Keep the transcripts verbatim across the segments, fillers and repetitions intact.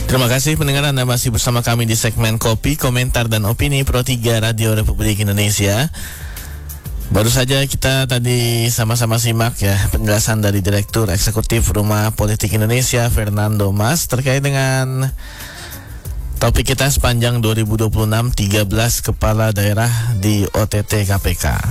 Terima kasih pendengar, Anda masih bersama kami di segmen Kopi, Komentar dan Opini Pro tiga Radio Republik Indonesia. Baru saja kita tadi sama-sama simak ya penjelasan dari Direktur Eksekutif Rumah Politik Indonesia Fernando Mas terkait dengan topik kita sepanjang dua ribu dua puluh enam, tiga belas kepala daerah di O T T K P K.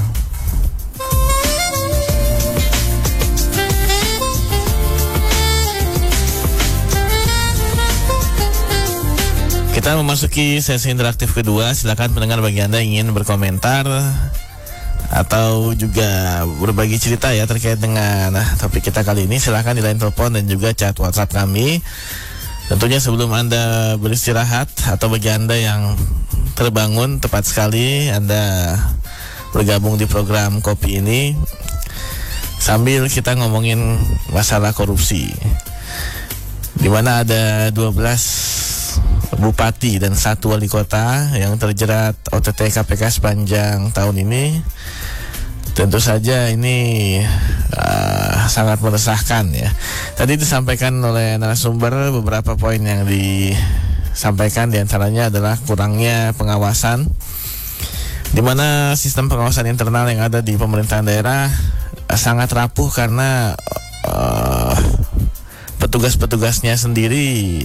Kita memasuki sesi interaktif kedua. Silakan pendengar bagi Anda ingin berkomentar atau juga berbagi cerita ya terkait dengan topik kita kali ini, silakan di line telepon dan juga chat WhatsApp kami. Tentunya sebelum Anda beristirahat atau bagi Anda yang terbangun tepat sekali Anda bergabung di program Kopi ini sambil kita ngomongin masalah korupsi, di mana ada dua belas bupati dan satu wali kota yang terjerat O T T K P K sepanjang tahun ini. Tentu saja ini uh, sangat meresahkan ya. Tadi disampaikan oleh narasumber beberapa poin yang disampaikan, diantaranya adalah kurangnya pengawasan, di mana sistem pengawasan internal yang ada di pemerintahan daerah uh, sangat rapuh karena uh, petugas-petugasnya sendiri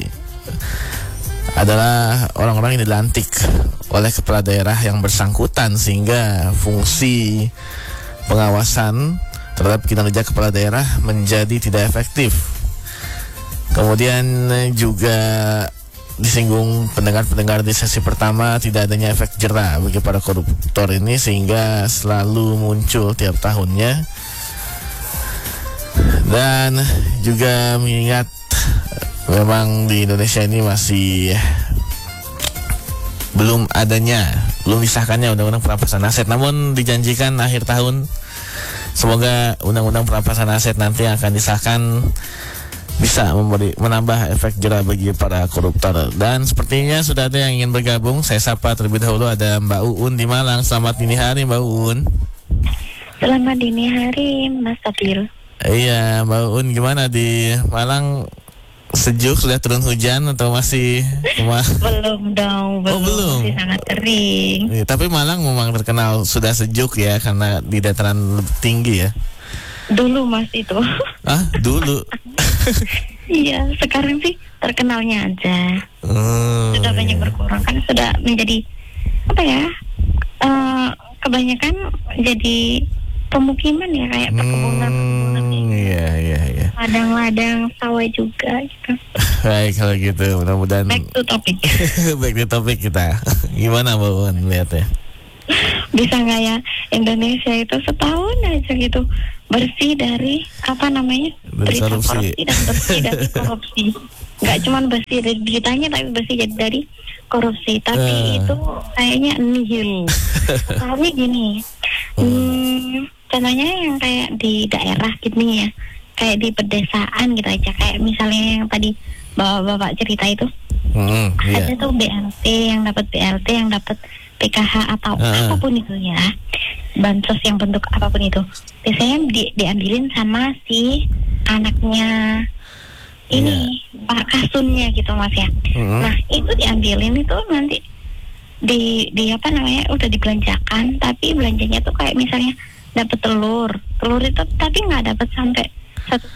adalah orang-orang yang dilantik oleh kepala daerah yang bersangkutan, sehingga fungsi pengawasan terhadap kinerja kepala daerah menjadi tidak efektif. Kemudian juga disinggung pendengar-pendengar di sesi pertama tidak adanya efek jera bagi para koruptor ini, sehingga selalu muncul tiap tahunnya. Dan juga mengingat memang di Indonesia ini masih belum adanya, belum disahkannya undang-undang perampasan aset. Namun dijanjikan akhir tahun semoga undang-undang perampasan aset nanti yang akan disahkan bisa memberi menambah efek jera bagi para koruptor. Dan sepertinya sudah ada yang ingin bergabung. Saya sapa terlebih dahulu, ada Mbak Uun di Malang. Selamat dini hari Mbak Uun. Selamat dini hari Mas Sabil. Iya Mbak Uun, gimana di Malang? Sejuk, sudah turun hujan atau masih cuma... Belum dong, belum. Oh, belum. Masih sangat kering. Ya, tapi Malang memang terkenal sudah sejuk ya, karena di dataran lebih tinggi ya. Dulu Mas itu. Ah, dulu. Iya, sekarang sih terkenalnya aja. Oh, sudah banyak iya. berkurang, kan sudah menjadi apa ya? Uh, kebanyakan jadi pemukiman ya, kayak perkebunan. Hmm, iya, iya, iya. Ladang-ladang sawah juga gitu. Baik kalau gitu, mudah-mudahan Back to topic. back to topic kita. Gimana Mbak Uwan lihatnya? Bisa nggak ya Indonesia itu setahun aja gitu bersih dari apa namanya Dari berita korupsi. korupsi dan bersih dari korupsi. Nggak cuma bersih dari beritanya, tapi bersih jadi dari korupsi. Tapi Uh. itu kayaknya nihil. Tapi gini, hmm, contohnya yang kayak di daerah gini ya, kayak di pedesaan gitu aja, kayak misalnya yang tadi bapak-bapak cerita itu, Hmm, iya. ada tuh B L T yang dapat B L T, yang dapat P K H atau Uh. apapun itu ya, bansos yang bentuk apapun itu, biasanya di, diambilin sama si anaknya ini, Pak Kasunnya gitu Mas ya. Hmm. Nah itu diambilin itu nanti di di apa namanya udah dibelanjakan, tapi belanjanya tuh kayak misalnya dapat telur, telur itu tapi nggak dapat sampai satu,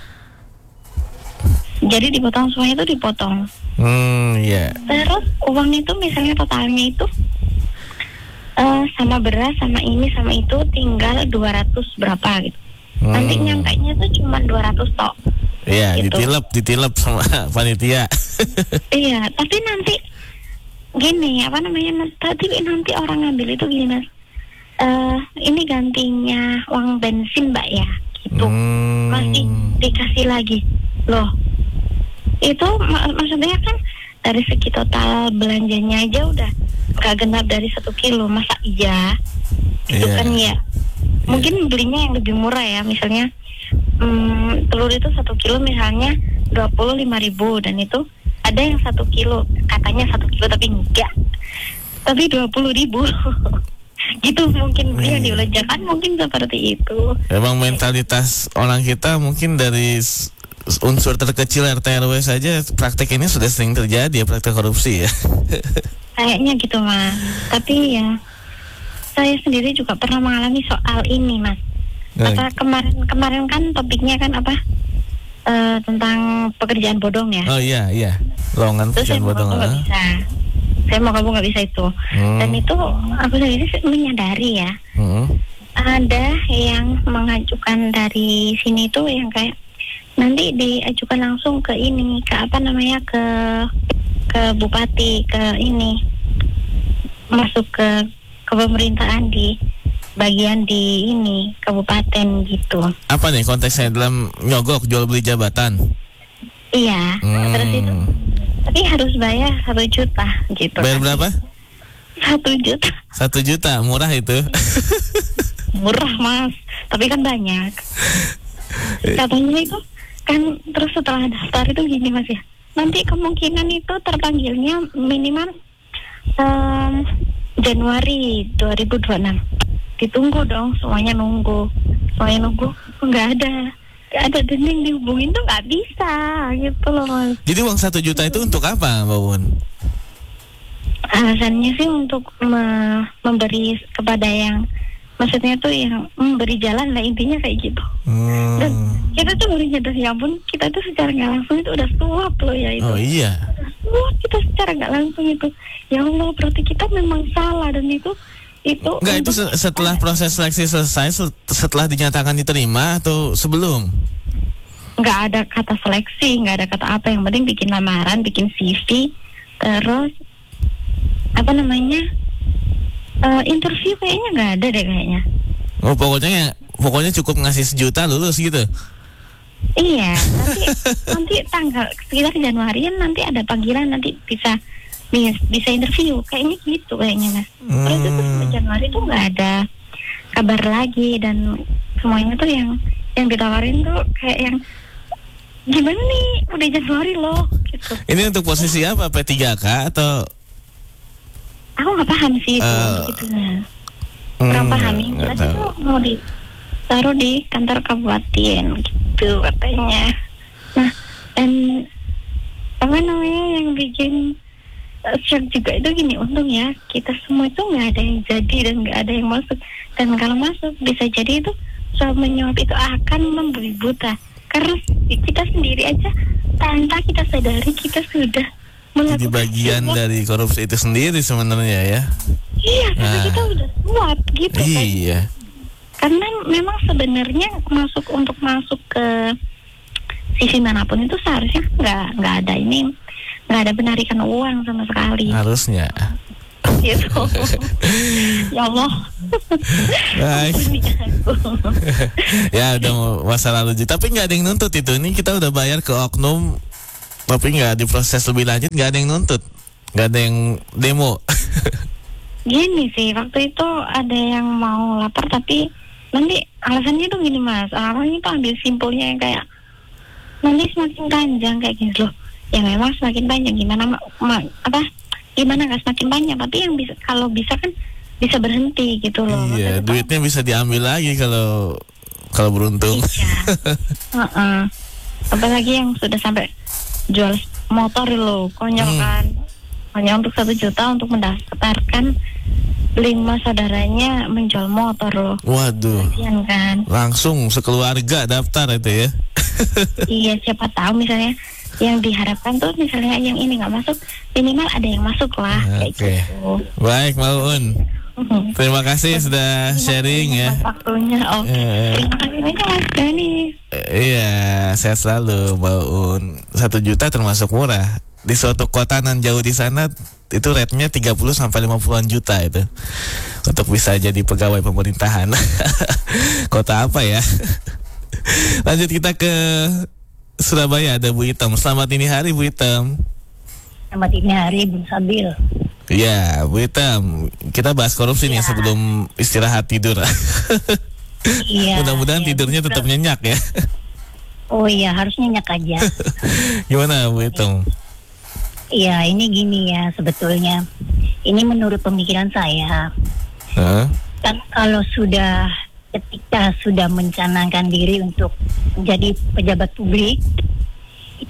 jadi dipotong semuanya itu dipotong. Hmm, iya. Terus uang itu misalnya totalnya itu uh, sama beras sama ini sama itu tinggal dua ratus berapa gitu. Hmm. Nanti nyampainya tuh cuma dua ratus tok. Iya, gitu. ditilep, ditilep sama panitia. Iya, tapi nanti gini apa namanya? Tapi nanti orang ngambil itu gini Mas. Uh, ini gantinya uang bensin Mbak ya, gitu. Hmm. Masih dikasih lagi. Loh. Itu mak- maksudnya kan dari segi total belanjanya aja udah gak genap dari satu kilo, masa iya? Itu Iya. kan ya. Mungkin belinya yang lebih murah ya, misalnya hmm, telur itu satu kilo misalnya dua puluh lima ribu, dan itu ada yang satu kilo katanya satu kilo tapi enggak, tapi dua puluh ribu. Gitu mungkin beli yang dibelanjakan mungkin seperti itu. Emang mentalitas orang kita mungkin dari unsur terkecil R T R W saja praktek ini sudah sering terjadi ya, praktek korupsi ya. Kayaknya gitu Mas. Tapi ya saya sendiri juga pernah mengalami soal ini Mas. Apa kemarin kemarin kan topiknya kan apa uh, tentang pekerjaan bodong ya. Oh iya iya. Lowongan pekerjaan bodong. Nggak bisa. Saya mau kamu nggak bisa itu. Hmm. Dan itu aku sendiri menyadari ya. Hmm. Ada yang mengajukan dari sini tuh yang kayak nanti diajukan langsung ke ini, ke apa namanya, ke ke bupati, ke ini, masuk ke ke pemerintahan di bagian di ini kabupaten gitu. Apa nih konteksnya, dalam nyogok jual beli jabatan? Iya. Hmm. Terus itu tapi harus bayar satu juta gitu. Bayar berapa? Satu juta. Satu juta, murah itu. Murah Mas, tapi kan banyak. Katanya itu kan, terus setelah daftar itu gini Mas ya, nanti kemungkinan itu terpanggilnya minimal um, Januari dua ribu dua puluh enam. Ditunggu dong, semuanya nunggu, semuanya nunggu, nggak ada, nggak ada dinding dihubungin tuh nggak bisa gitu loh Mas. Jadi uang satu juta itu untuk apa Mbak Un? Alasannya sih untuk me- memberi kepada yang, maksudnya tuh yang memberi jalan lah, intinya kayak gitu. Hmm. Dan kita tuh baru nyadar, ya ampun, kita tuh secara nggak langsung itu udah suap loh ya itu. Oh iya. Suap kita secara nggak langsung itu. Ya Allah, berarti kita memang salah, dan itu itu. Enggak, itu setelah proses seleksi selesai, setelah dinyatakan diterima atau sebelum? Nggak ada kata seleksi, nggak ada kata apa, yang penting bikin lamaran, bikin C V, terus apa namanya? Uh, interview kayaknya nggak ada deh kayaknya. Oh, pokoknya pokoknya cukup ngasih sejuta lulus gitu. Iya, nanti nanti tanggal sekitar Januarian nanti ada panggilan, nanti bisa bisa interview kayaknya gitu kayaknya Mas. Hmm. Terus itu sampai Januari tuh nggak ada kabar lagi, dan semuanya tuh yang yang ditawarin tuh kayak yang gimana nih, udah Januari loh gitu. Ini untuk posisi apa, P tiga K atau? Aku nggak paham sih itu uh, gitu ya. Kurang hmm, paham. Jelas itu mau ditaruh di kantor kabupaten gitu katanya. Nah, dan apa namanya yang bikin uh, shock juga itu gini, untung ya kita semua itu nggak ada yang jadi dan nggak ada yang masuk. Dan kalau masuk bisa jadi itu soal menyuap itu akan memberi buta, karena kita sendiri aja tanpa kita sadari kita sudah jadi bagian sesuap dari korupsi itu sendiri sebenarnya ya. Iya, karena nah, kita udah suap gitu. Iya. Kan. Karena memang sebenarnya masuk untuk masuk ke sisi manapun itu seharusnya nggak nggak ada ini, nggak ada penarikan uang sama sekali. Harusnya. Gitu. Ya Allah. Baik. Ya udah masa lalu. Tapi nggak ada yang nuntut itu. Ini kita udah bayar ke oknum, tapi nggak diproses lebih lanjut, nggak ada yang nuntut, nggak ada yang demo. Gini sih, waktu itu ada yang mau lapor, tapi nanti alasannya tuh gini Mas, orang itu ambil simpulnya yang kayak nanti semakin panjang kayak gini loh. Ya memang semakin panjang, gimana ma- ma- apa gimana nggak semakin panjang, tapi yang bisa, kalau bisa kan bisa berhenti gitu loh. Iya, duitnya kan bisa diambil lagi kalau kalau beruntung. Iya. uh-uh. Apalagi yang sudah sampai jual motor lo, konyol hmm. kan. Hanya untuk satu juta untuk mendaftarkan lima saudaranya menjual motor lo. Waduh. Kasian kan. Langsung sekeluarga daftar itu ya. Iya, siapa tahu misalnya yang diharapkan tuh misalnya yang ini nggak masuk, minimal ada yang masuk lah. Oke. Okay. Gitu. Baik, Mbak Un. Terima kasih sudah sharing ya. Waktunya. Oke. Okay. Terima kasih banyak Mas Dani. Iya, sehat selalu Mbak Un. Satu juta termasuk murah. Di suatu kota nan jauh di sana itu rate-nya tiga puluh sampai lima puluhan juta itu untuk bisa jadi pegawai pemerintahan. Kota apa ya? Lanjut kita ke Surabaya, ada Bu Item. Selamat dini hari Bu Item. Selamat dini hari Bung Sabil. Iya, Bu Item, kita bahas korupsi ya. Nih sebelum istirahat tidur. Iya. Mudah-mudahan ya, tidurnya tetap nyenyak ya. Oh iya, harus nyenyak aja. Gimana Bu Item? Iya, ini gini ya sebetulnya. Ini menurut pemikiran saya. Huh? Kan kalau sudah ketika sudah mencanangkan diri untuk menjadi pejabat publik,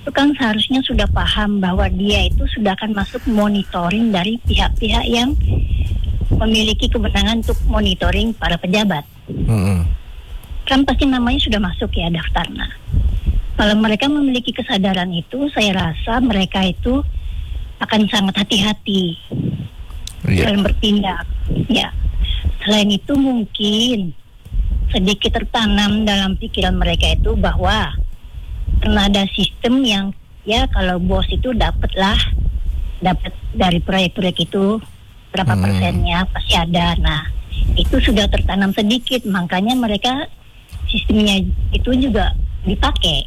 itu kan seharusnya sudah paham bahwa dia itu sudah akan masuk monitoring dari pihak-pihak yang memiliki kewenangan untuk monitoring para pejabat. Mm-hmm. Kan pasti namanya sudah masuk ya daftarnya. Kalau mereka memiliki kesadaran itu, saya rasa mereka itu akan sangat hati-hati yeah. dalam bertindak. Ya, selain itu mungkin sedikit tertanam dalam pikiran mereka itu bahwa pernah ada sistem yang ya kalau bos itu dapatlah dapat dari proyek-proyek itu berapa hmm. persennya pasti ada. Nah, itu sudah tertanam sedikit, makanya mereka sistemnya itu juga dipakai.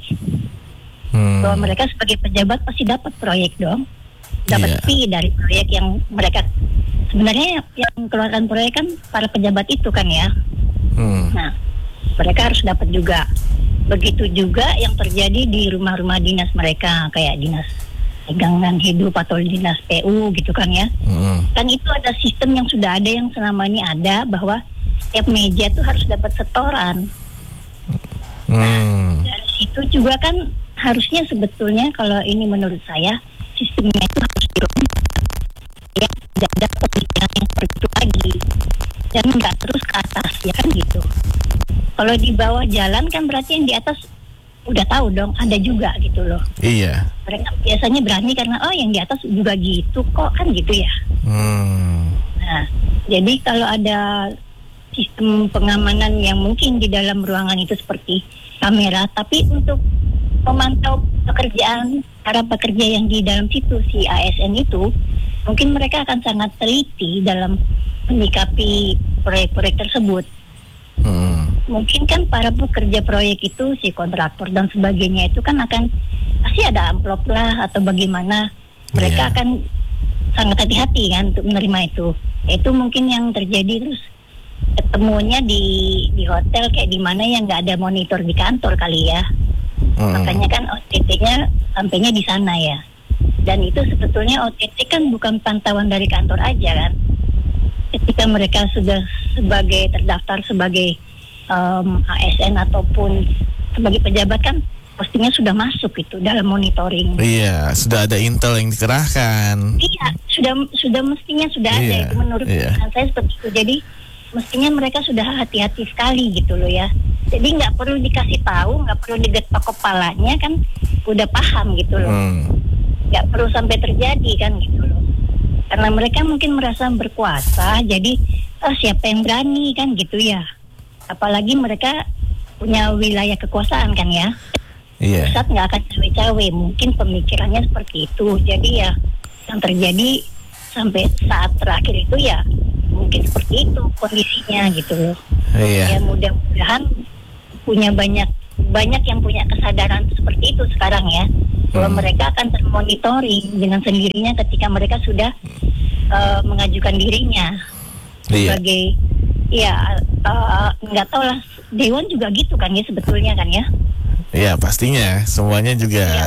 Hmm. Bahwa mereka sebagai pejabat pasti dapat proyek dong, dapat yeah. fee dari proyek yang mereka sebenarnya yang keluarkan proyek kan para pejabat itu kan ya. Hmm. Nah, mereka harus dapat juga. Begitu juga yang terjadi di rumah-rumah dinas mereka kayak dinas pegangan hidup atau dinas P U gitu kan ya. Hmm. Kan itu ada sistem yang sudah ada yang selama ini ada bahwa tiap meja tuh harus dapat setoran. Hmm. Nah, dari situ juga kan harusnya sebetulnya kalau ini menurut saya sistemnya itu harus dirubah ya, tidak ada pemikiran yang seperti itu lagi dan nggak terus ke atas ya kan gitu. Kalau di bawah jalan kan berarti yang di atas udah tahu dong ada juga gitu loh. Iya. Mereka biasanya berani karena oh yang di atas juga gitu kok kan gitu ya. Hmm. Nah jadi kalau ada sistem pengamanan yang mungkin di dalam ruangan itu seperti kamera, tapi untuk memantau pekerjaan para pekerja yang di dalam situ si A S N itu, mungkin mereka akan sangat teliti dalam menyikapi proyek-proyek tersebut. Hmm. Mungkin kan para pekerja proyek itu si kontraktor dan sebagainya itu kan akan pasti ada amplop lah atau bagaimana mereka yeah. akan sangat hati-hati kan untuk menerima itu. Itu mungkin yang terjadi terus ketemunya di di hotel kayak di mana yang nggak ada monitor di kantor kali ya. Hmm. Makanya kan O T T-nya sampainya di sana ya. Dan itu sebetulnya O T T kan bukan pantauan dari kantor aja kan. Ketika mereka sudah sebagai terdaftar sebagai um, A S N ataupun sebagai pejabat kan postingnya sudah masuk itu dalam monitoring. Iya, sudah ada intel yang dikerahkan. Iya, sudah sudah mestinya sudah iya, ada itu menurut iya. saya seperti itu. Jadi mestinya mereka sudah hati-hati sekali gitu loh ya. Jadi nggak perlu dikasih tahu, nggak perlu digetok kepalanya kan udah paham gitu loh. Nggak hmm. perlu sampai terjadi kan gitu loh. Karena mereka mungkin merasa berkuasa, jadi oh, siapa yang berani kan gitu ya. Apalagi mereka punya wilayah kekuasaan kan ya. Yeah. Pusat nggak akan cawe-cawe, mungkin pemikirannya seperti itu. Jadi ya yang terjadi sampai saat terakhir itu ya mungkin seperti itu kondisinya gitu loh. Yeah. Ya mudah-mudahan punya banyak banyak yang punya kesadaran seperti itu sekarang ya. Bahwa hmm. mereka akan termonitoring dengan sendirinya ketika mereka sudah uh, mengajukan dirinya iya. sebagai ya nggak uh, tahu lah Dewan juga gitu kan ya sebetulnya kan ya. Iya pastinya semuanya juga iya.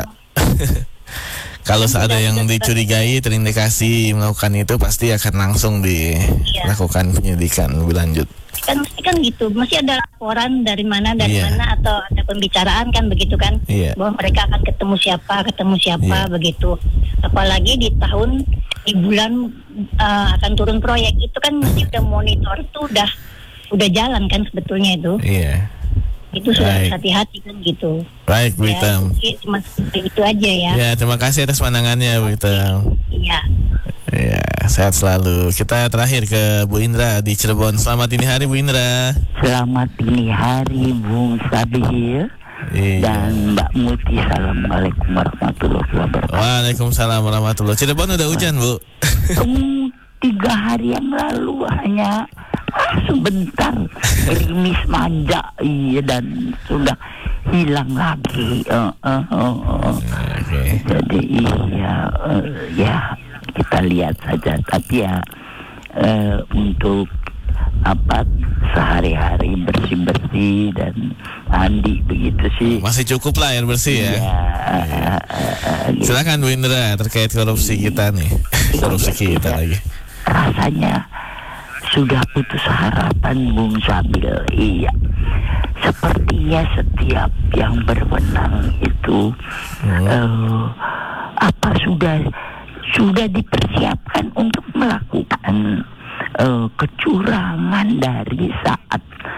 Kalau ada yang dicurigai terindikasi melakukan itu pasti akan langsung dilakukan iya. penyelidikan lebih lanjut. Kan mesti kan gitu, masih ada laporan dari mana dari yeah. mana atau ada pembicaraan kan begitu kan yeah. bahwa mereka akan ketemu siapa ketemu siapa yeah. begitu. Apalagi di tahun di bulan uh, akan turun proyek itu kan mesti udah monitor tuh udah udah jalan kan sebetulnya itu. Iya. Yeah. Itu sudah harus hati-hati kan gitu. Baik Bu Itam. Ya, cuma itu aja ya. Ya terima kasih atas pandangannya Bu Itam. Iya. Ya, sehat selalu. Kita terakhir ke Bu Indra di Cirebon. Selamat dini hari Bu Indra. Selamat dini hari Bung Sabir iya. dan Mbak Muti. Assalamualaikum warahmatullahi wabarakatuh. Waalaikumsalam warahmatullahi. Cirebon udah hujan Bu? Um, tiga hari yang lalu hanya ah, sebentar gerimis manja iya dan sudah hilang lagi. Uh, uh, uh, uh. Okay. Jadi iya uh, ya. Kita lihat saja, tapi ya uh, untuk apa sehari-hari bersih-bersih dan mandi begitu sih. Masih cukup lah air bersih ya. ya. ya. Uh, uh, gitu. Silakan Bu Indra terkait korupsi kita nih, korupsi kita lagi. Rasanya sudah putus harapan Bung Sabil. Iya, sepertinya setiap yang berwenang itu Hmm. eh, apa sudah sudah dipersiapkan untuk melakukan eh, kecurangan dari saat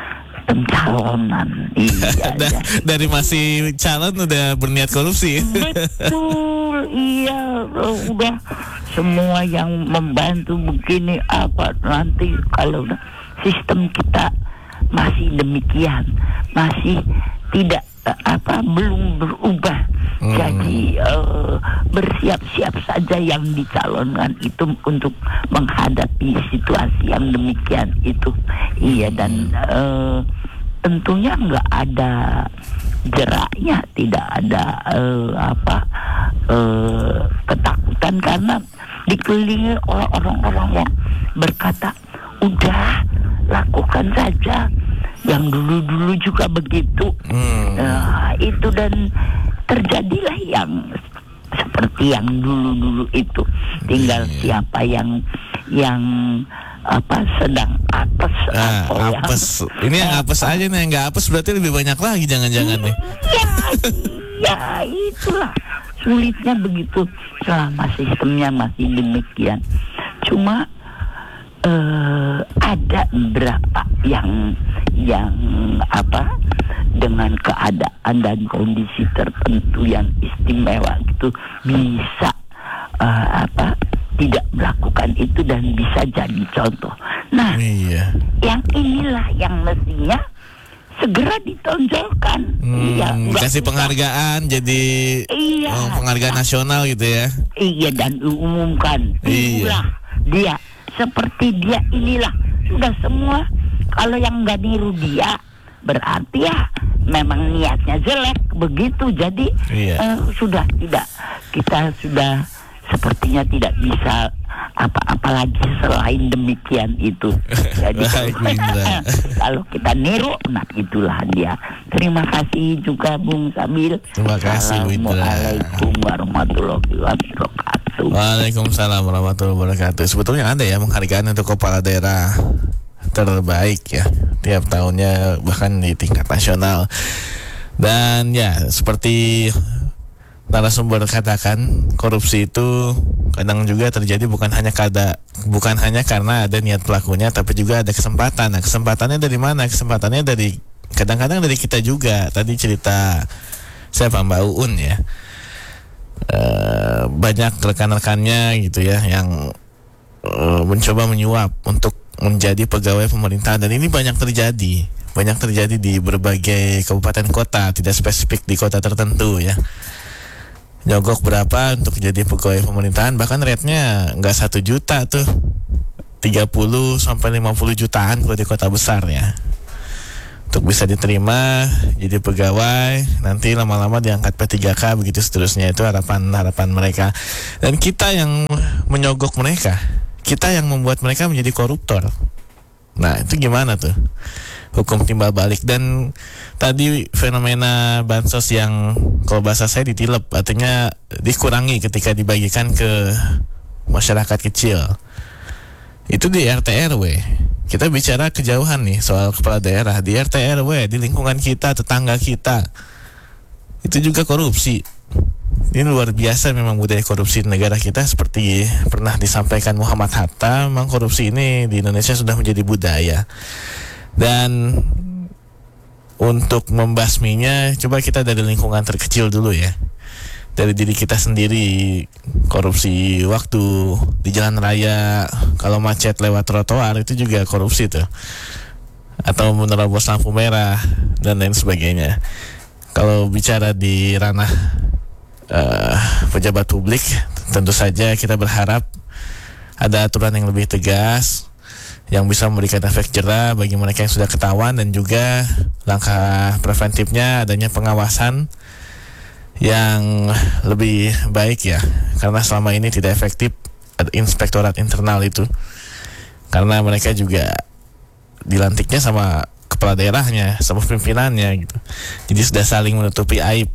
pencalonan. Iya, Da- iya. dari masih calon udah berniat korupsi. Betul, iya, uh, udah semua yang membantu begini apa nanti kalau udah sistem kita masih demikian, masih tidak uh, apa belum berubah. Hmm. Jadi uh, bersiap-siap saja yang dicalonkan itu untuk menghadapi situasi yang demikian itu. Iya, dan uh, tentunya nggak ada jeraknya, tidak ada uh, apa uh, ketakutan karena dikelilingi oleh orang-orang yang berkata udah lakukan saja, yang dulu-dulu juga begitu. Hmm. Nah, itu dan terjadilah yang seperti yang dulu-dulu itu. Tinggal Iya. siapa yang yang apa sedang apes Ah, atau yang apes. Ini yang apes aja nih, yang nggak apes berarti lebih banyak lagi jangan-jangan nih. ya, ya itulah sulitnya begitu selama sistemnya masih demikian. Cuma eh, ada beberapa yang yang apa dengan keadaan dan kondisi tertentu yang istimewa itu bisa eh, apa tidak melakukan itu dan bisa jadi contoh. Nah, Iya. yang inilah yang mestinya segera ditonjolkan. Hmm, Iya, nggak kasih usah- penghargaan jadi Iya. oh, penghargaan nasional gitu ya. Iya, dan diumumkan. Iya. Itulah dia, seperti dia inilah sudah semua. Kalau yang nggak niru dia, berarti ya memang niatnya jelek begitu. Jadi Iya. eh, sudah tidak, kita sudah sepertinya tidak bisa apa-apa lagi selain demikian itu. Jadi Baik, Bu Indra. kalau kita niru, nah itulah dia. Terima kasih juga Bung Sabil. Terima kasih, Bu Indra. Assalamualaikum warahmatullahi wabarakatuh. Waalaikumsalam warahmatullahi wabarakatuh. Sebetulnya ada ya penghargaan untuk kepala daerah terbaik ya tiap tahunnya, bahkan di tingkat nasional. Dan ya seperti narasumber katakan, korupsi itu kadang juga terjadi bukan hanya kada bukan hanya karena ada niat pelakunya, tapi juga ada kesempatan. Nah, kesempatannya dari mana? Kesempatannya dari kadang-kadang dari kita juga. Tadi cerita siapa, Mbak Uun ya. Eh, banyak rekan-rekannya gitu ya yang eh, mencoba menyuap untuk menjadi pegawai pemerintah, dan ini banyak terjadi. Banyak terjadi di berbagai kabupaten kota, tidak spesifik di kota tertentu ya. Nyogok berapa untuk jadi pegawai pemerintahan, bahkan rate-nya nggak satu juta tuh, tiga puluh sampai lima puluh jutaan kalau di kota besar ya. Untuk bisa diterima jadi pegawai, nanti lama-lama diangkat P tiga K begitu seterusnya. Itu harapan-harapan mereka. Dan kita yang menyogok mereka, kita yang membuat mereka menjadi koruptor. Nah, itu gimana tuh? Hukum timbal balik. Dan tadi fenomena bansos yang kalau bahasa saya ditilep, artinya dikurangi ketika dibagikan ke masyarakat kecil. Itu di R T R W. Kita bicara kejauhan nih soal kepala daerah. Di R T R W, di lingkungan kita, tetangga kita, itu juga korupsi. Ini luar biasa memang budaya korupsi di negara kita. Seperti pernah disampaikan Muhammad Hatta, memang korupsi ini di Indonesia sudah menjadi budaya. Dan untuk membasminya, coba kita dari lingkungan terkecil dulu ya. Dari diri kita sendiri. Korupsi waktu di jalan raya, kalau macet lewat trotoar, itu juga korupsi tuh. Atau menerobos lampu merah dan lain sebagainya. Kalau bicara di ranah uh, pejabat publik, tentu saja kita berharap ada aturan yang lebih tegas, yang bisa memberikan efek jera bagi mereka yang sudah ketahuan, dan juga langkah preventifnya adanya pengawasan yang lebih baik ya, karena selama ini tidak efektif inspektorat internal itu, karena mereka juga dilantiknya sama kepala daerahnya, sama pimpinannya gitu, jadi sudah saling menutupi aib.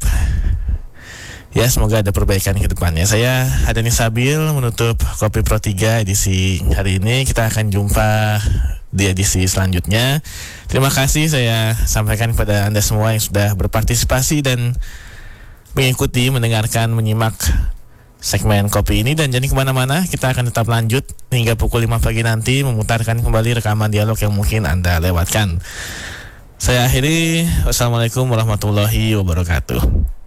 Ya, semoga ada perbaikan ke depannya. Saya Hadani Sabil menutup Kopi Pro tiga edisi hari ini. Kita akan jumpa di edisi selanjutnya. Terima kasih saya sampaikan kepada Anda semua yang sudah berpartisipasi dan mengikuti, mendengarkan, menyimak segmen kopi ini. Dan jangan kemana-mana, kita akan tetap lanjut hingga pukul lima pagi nanti memutarkan kembali rekaman dialog yang mungkin Anda lewatkan. Saya akhiri, wassalamualaikum warahmatullahi wabarakatuh.